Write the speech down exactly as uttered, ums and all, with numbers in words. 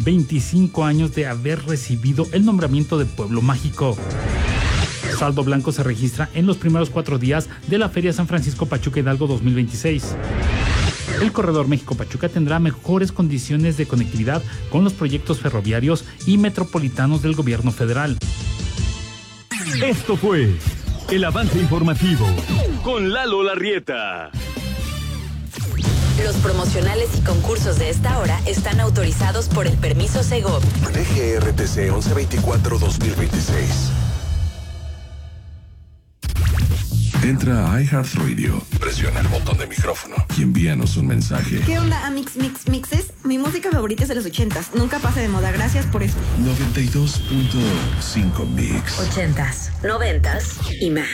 veinticinco años de haber recibido el nombramiento de Pueblo Mágico. Saldo blanco se registra en los primeros cuatro días de la Feria San Francisco Pachuca Hidalgo dos mil veintiséis. El corredor México-Pachuca tendrá mejores condiciones de conectividad con los proyectos ferroviarios y metropolitanos del gobierno federal. Esto fue el avance informativo con Lalo Larrieta. Los promocionales y concursos de esta hora están autorizados por el permiso Segov. D G R T C once veinticuatro dos mil veintiséis. Entra a iHeartRadio, presiona el botón de micrófono y envíanos un mensaje. ¿Qué onda, Amix Mix Mixes? Mi música favorita es de los ochentas. Nunca pasa de moda. Gracias por eso. noventa y dos punto cinco Mix. Ochentas, noventas y más.